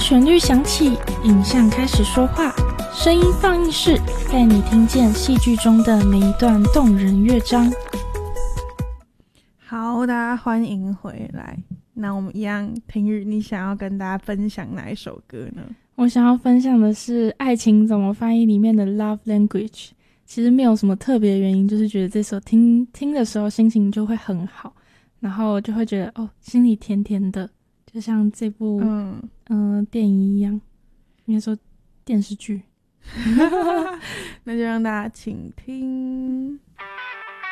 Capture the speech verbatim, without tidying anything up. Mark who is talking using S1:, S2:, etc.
S1: 旋律响起，影像开始说话，声音放映室带你听见戏剧中的每一段动人乐章。
S2: 好，大家欢迎回来。那我们一样，婷宇，你想要跟大家分享哪一首歌呢？
S1: 我想要分享的是《爱情怎么翻译》里面的 Love Language。其实没有什么特别的原因，就是觉得这首听听的时候心情就会很好，然后就会觉得哦，心里甜甜的，就像这部嗯、呃、电影一样，应该说电视剧。
S2: 那就让大家请听。